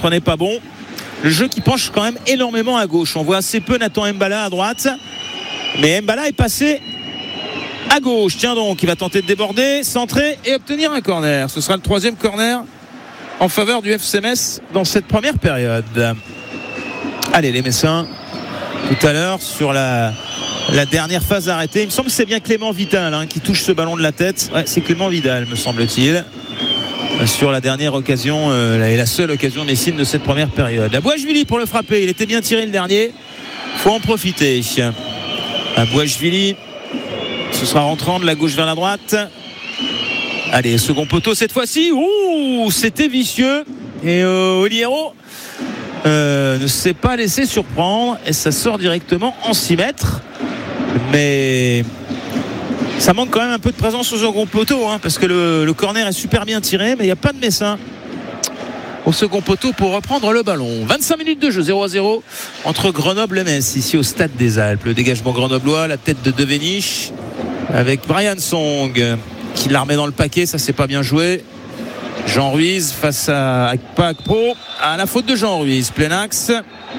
centre n'est pas bon. Le jeu qui penche quand même énormément à gauche. On voit assez peu Nathan Mbala à droite. Mais Mbala est passé à gauche. Tiens donc, il va tenter de déborder, centrer et obtenir un corner. Ce sera le 3e corner en faveur du FC Metz dans cette première période. Allez, les Messins, tout à l'heure, sur la dernière phase arrêtée. Il me semble que c'est bien Clément Vidal qui touche ce ballon de la tête. Ouais, c'est Clément Vidal, me semble-t-il. Sur la dernière occasion et la seule occasion messine de cette première période. Abouachvili pour le frapper, il était bien tiré le dernier, faut en profiter. Abouachvili, ce sera rentrant de la gauche vers la droite. Allez, second poteau cette fois-ci. Ouh, c'était vicieux et Oliero ne s'est pas laissé surprendre et ça sort directement en 6 mètres, mais ça manque quand même un peu de présence au second poteau parce que le corner est super bien tiré, mais il n'y a pas de Messin au second poteau pour reprendre le ballon. 25 minutes de jeu, 0-0 entre Grenoble et Metz, ici au Stade des Alpes. Le dégagement grenoblois, la tête de Devenish avec Brian Song qui la remet dans le paquet, ça c'est pas bien joué. Jean Ruiz face à Akpakpo, à la faute de Jean Ruiz, plein axe.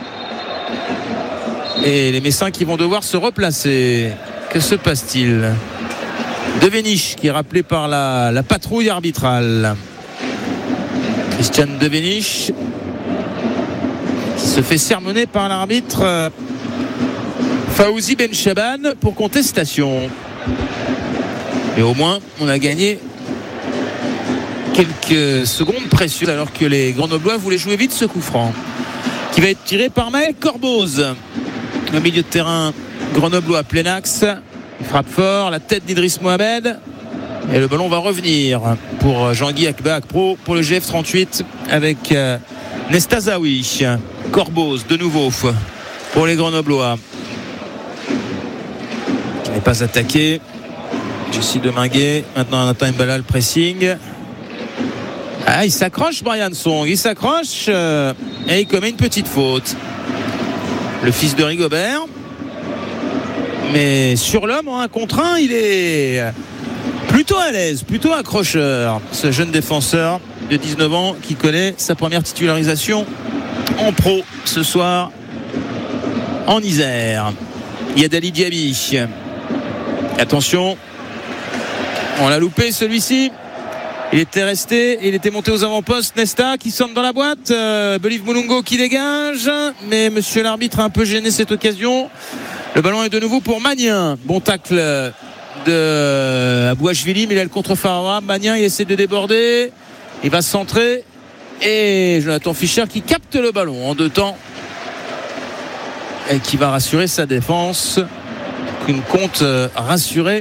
Et les Messins qui vont devoir se replacer. Que se passe-t-il ? Devenish qui est rappelé par la patrouille arbitrale. Christian Devenish qui se fait sermonner par l'arbitre Fawzi Benchaban pour contestation. Et au moins on a gagné quelques secondes précieuses alors que les Grenoblois voulaient jouer vite ce coup franc qui va être tiré par Maël Corboz au milieu de terrain grenoblois plein axe. Il frappe fort, la tête d'Idriss Mohamed et le ballon va revenir pour Jean-Guy Akpro pour le GF38 avec Nestazaoui. Corboz de nouveau pour les Grenoblois qui n'est pas attaqué. Jessie Deminguet, maintenant Nathan Mbala le pressing. Il s'accroche Brian Song, il s'accroche et il commet une petite faute. Le fils de Rigobert. Mais sur l'homme en 1 contre 1, il est plutôt à l'aise, plutôt accrocheur. Ce jeune défenseur de 19 ans qui connaît sa première titularisation en pro ce soir en Isère. Yadali Diaby. Attention, on l'a loupé celui-ci. Il était monté aux avant-postes. Nesta qui sonne dans la boîte. Believe Mulungo qui dégage. Mais monsieur l'arbitre a un peu gêné cette occasion. Le ballon est de nouveau pour Magnin. Bon tacle de Abouachvili, mais il a le contre-favorable. Magnin, il essaie de déborder. Il va centrer. Et Jonathan Fischer qui capte le ballon en 2 temps. Et qui va rassurer sa défense. Une compte rassurée.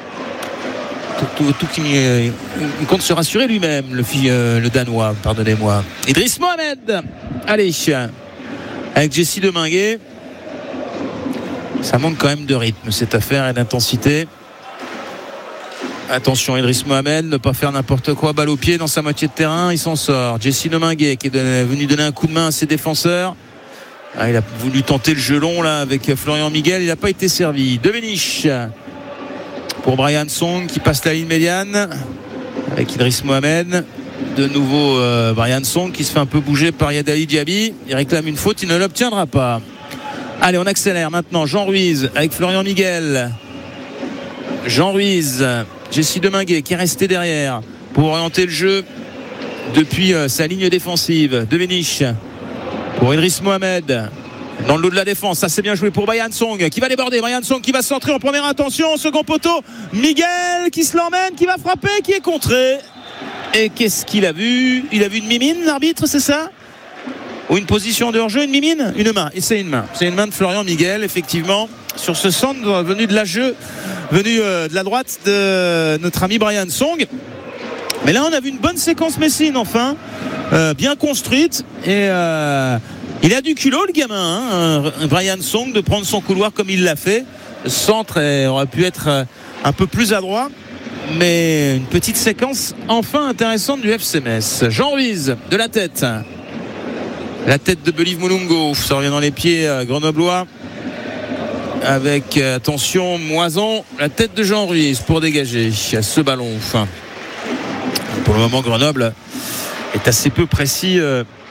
Il compte se rassurer lui-même, le Danois, pardonnez-moi. Idriss Mohamed. Allez, avec Jessie Deminguet. Ça manque quand même de rythme cette affaire et d'intensité. Attention, Idriss Mohamed, ne pas faire n'importe quoi, balle au pied dans sa moitié de terrain, il s'en sort. Jessie Deminguet qui est venu donner un coup de main à ses défenseurs. Il a voulu tenter le jeu long là avec Florian Miguel, il n'a pas été servi. Devenish pour Brian Song qui passe la ligne médiane avec Idriss Mohamed. De nouveau Brian Song qui se fait un peu bouger par Yadali Diaby. Il réclame une faute, il ne l'obtiendra pas. Allez, on accélère maintenant. Jean Ruiz avec Florian Miguel. Jean Ruiz, Jessie Deminguet qui est resté derrière pour orienter le jeu depuis sa ligne défensive. Devenish pour Idriss Mohamed dans le lot de la défense. Ça c'est bien joué pour Brian Song qui va déborder. Brian Song qui va centrer en première intention. Second poteau, Miguel qui se l'emmène, qui va frapper, qui est contré. Et qu'est-ce qu'il a vu ? Il a vu une mimine, l'arbitre, c'est ça ? Ou une position de hors-jeu, une mimine ? Une main. Et c'est une main. C'est une main de Florian Miguel, effectivement, sur ce centre venu de de la droite de notre ami Brian Song. Mais là, on a vu une bonne séquence Messine, enfin, bien construite. Et il a du culot, le gamin, Brian Song, de prendre son couloir comme il l'a fait. Le centre aurait pu être un peu plus adroit. Mais une petite séquence enfin intéressante du FC Metz. Jean Ruiz de la tête. La tête de Believe Mulungo. Ça revient dans les pieds grenoblois. Avec, attention, Moison. La tête de Jean Ruiz pour dégager ce ballon. Enfin, pour le moment, Grenoble est assez peu précis